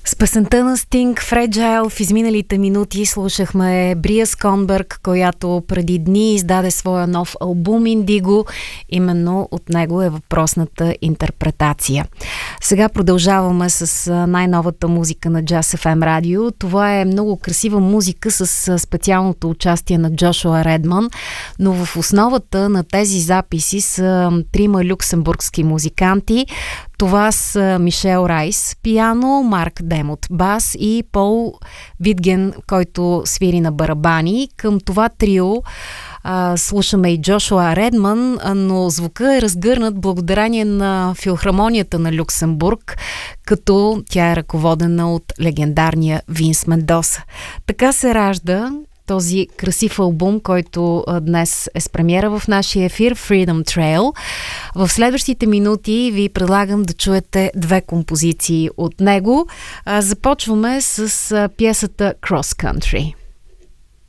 С песента на Sting Fragile в изминалите минути слушахме Брия Сконбърг, която преди дни издаде своя нов албум Indigo. Именно от него е въпросната интерпретация. Сега продължаваме с най-новата музика на Jazz FM Radio. Това е много красива музика с специалното участие на Джошуа Редман, но в основата на тези записи са трима люксембургски музиканти. Това са Мишел Райс пиано, Марк Демот бас и Пол Витген, който свири на барабани. Към това трио слушаме и Джошуа Редман, но звука е разгърнат благодарение на филхармонията на Люксембург, като тя е ръководена от легендарния Винс Мендоса. Така се ражда този красив албум, който днес е с премиера в нашия ефир, Freedom Trail. В следващите минути ви предлагам да чуете две композиции от него. Започваме с пиесата Cross Country.